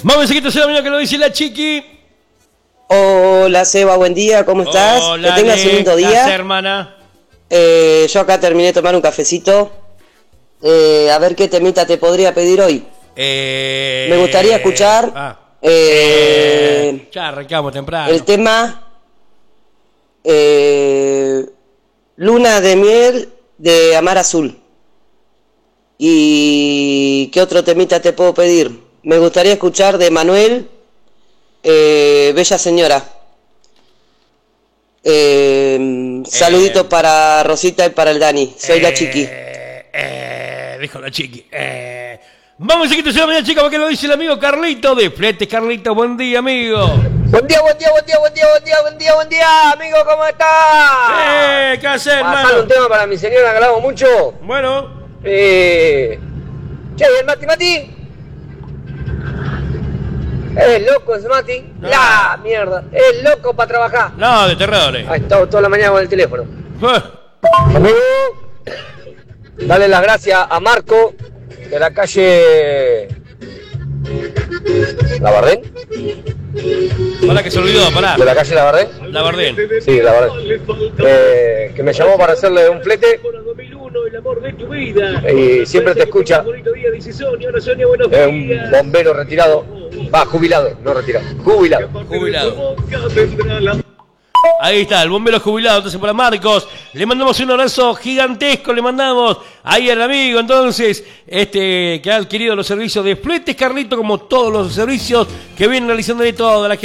Vamos a seguir amigo que lo dice la Chiqui. Hola Seba, buen día, ¿cómo estás? Hola, que tengas un lindo día. hermana. Yo acá terminé de tomar un cafecito. A ver qué temita te podría pedir hoy. Me gustaría escuchar ya arrancamos temprano. el tema Luna de miel de Amar Azul. ¿Y qué otro temita te puedo pedir? Me gustaría escuchar de Manuel Bella Señora. Saluditos para Rosita y para el Dani. Soy la Chiqui. Dijo la Chiqui. Vamos a seguir mañana, chicos, porque lo dice el amigo Carlito de Fletes. Carlito, buen día, amigo. Buen día, amigo, ¿cómo estás? ¿Qué haces, Pasale hermano? un tema para mi señora, que hablamos mucho. Bueno. Che, el Mati. Es loco ese Mati. No. La mierda. Es loco para trabajar. No, de terrores. Ha estado toda la mañana con el teléfono. Amigo, dale las gracias a Marco de la calle Labardén. Para que se olvidó, pará. De la calle Labardén. Labardén. Sí, Labardén. Que me llamó para hacerle un flete. Y siempre te escucha. Es un bombero retirado. Jubilado, no retirado. Jubilado. Ahí está, el bombero jubilado, entonces para Marcos, le mandamos un abrazo gigantesco, le mandamos ahí al amigo, entonces, que ha adquirido los servicios de Fletes Carlito, como todos los servicios que vienen realizando de toda la gente.